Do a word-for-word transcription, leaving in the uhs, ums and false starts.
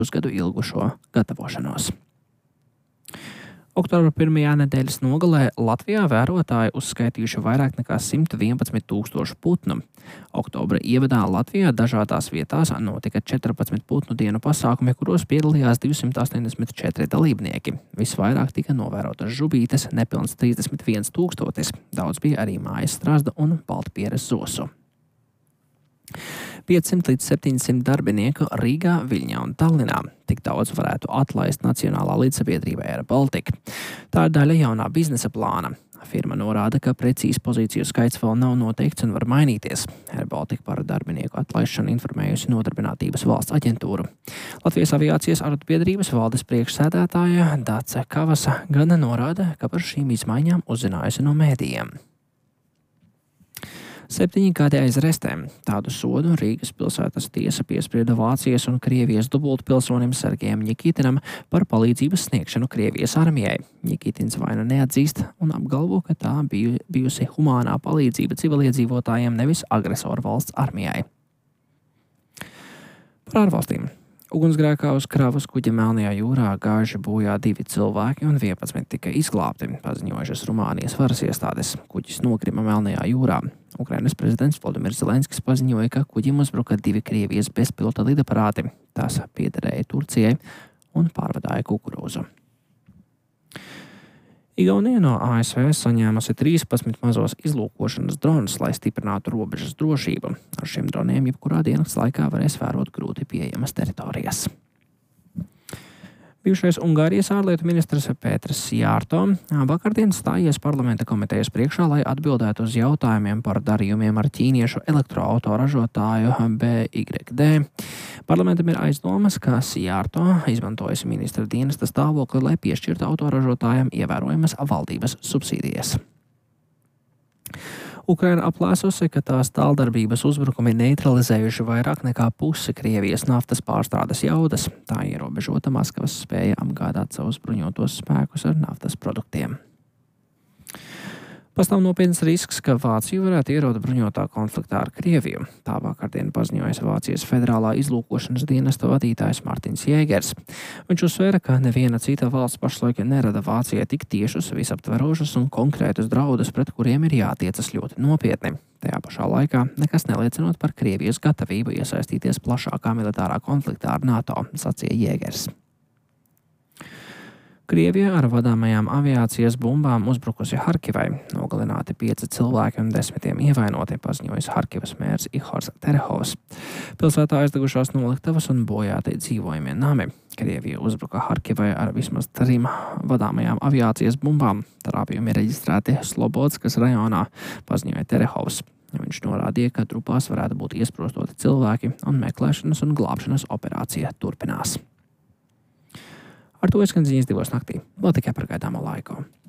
pusgadu ilgušo gatavošanos. Oktobra pirmajā nedēļas nogalē Latvijā vērotāji uzskaitījuši vairāk nekā simt vienpadsmit tūkstošu putnu. Oktobra ievadā Latvijā dažādās vietās notika četrpadsmit putnu dienu pasākumi, kuros piedalījās divsimt astoņdesmit četri dalībnieki. Visvairāk tika novērotas žubītes, nepilns trīsdesmit viens tūkstotis. Daudz bija arī mājas strazda un baltpieres zosu. piecsimt līdz septiņsimt darbinieku Rīgā, Viļņā un Tallinā. Tik daudz varētu atlaist Nacionālā līdzsabiedrība Air Baltica. Tā ir daļa jaunā biznesa plāna. Firma norāda, ka precīzi pozīciju skaits vēl nav noteikts un var mainīties. Air Baltica par darbinieku atlaišanu informējusi Nodarbinātības valsts aģentūru. Latvijas aviācijas arotbiedrības valdes priekšsēdētāja Dace Kavasa gan norāda, ka par šīm izmaiņām uzzinājusi no mēdījiem. Septiņi gadi aiz restēm. Tādu sodu Rīgas pilsētas tiesa piesprieda Vācijas un Krievijas dubultpilsonim Sergejam Ņikitinam par palīdzības sniegšanu Krievijas armijai. Ņikitins vainu neatzīst un apgalvo, ka tā biju, bijusi humānā palīdzība civiliedzīvotājiem, nevis agresoru valsts armijai. Par ārvalstīm. Ugunsgrēkā uz kravas kuģa Melnajā jūrā gājuši bojā divi cilvēki un vienpadsmit tika izglābti, paziņojušas Rumānijas varas iestādes. Kuģis nokrima Melnajā jūrā. Ukrainas prezidents Volodimirs Zelenskis paziņoja, ka kuģim uzbruka divi Krievijas bezpilota lidaparāti. Tās piederēja Turcijai un pārvadāja kukurūzu. Igaunija no A S V saņēmusi trīspadsmit mazos izlūkošanas dronus, lai stiprinātu robežas drošību. Ar šiem droniem jebkurā dienas laikā varēs vērot grūti pieejamas teritorijas. Bijušais Ungārijas ārlietu ministrs Pēters Jārto vakardien stājies parlamenta komitejas priekšā, lai atbildētu uz jautājumiem par darījumiem ar ķīniešu elektroautoražotāju B Y D. Parlamentam ir aizdomas, ka Jārto izmantojas ministra dienesta stāvokli, lai piešķirtu autoražotājiem ievērojamas valdības subsīdijas. Ukraina aplēsusi, ka tās tāldarbības uzbrukumi neutralizējuši vairāk nekā pusi Krievijas naftas pārstrādes jaudas. Tā ierobežota Maskavas spēja apgādāt savus bruņotos spēkus ar naftas produktiem. Pastāv nopietns risks, ka Vācija varētu ierot bruņotā konfliktā ar Krieviju. Tā vakardien paziņojas Vācijas federālā izlūkošanas dienesta vadītājs Mārtiņš Jēgers. Viņš uzsvēra, ka neviena cita valsts pašlaik nerada Vācijai tik tiešus, visaptverošus un konkrētus draudus, pret kuriem ir jātiecas ļoti nopietni. Tajā pašā laikā nekas neliecinot par Krievijas gatavību iesaistīties plašākā militārā konfliktā ar NATO, sacīja Jēgers. Krievija ar vadāmajām aviācijas bumbām uzbrukusi Harkivai. Nogalināti pieci cilvēki un desmitiem ievainoti, paziņojas Harkivas mērs Ihors Terehovs. Pilsētā aizdegušās noliktavas un bojāti dzīvojamie nami. Krievija uzbruka Harkivai ar vismaz trim vadāmajām aviācijas bumbām. Trāpījumi reģistrēti Slobodskas rajonā, paziņoja Terehovs. Viņš norādīja, ka trupās varētu būt iesprostoti cilvēki un meklēšanas un glābšanas operācija turpinās. Ar to izskan ziņas divos naktī. Vēl tikai par gaidāmo laiku.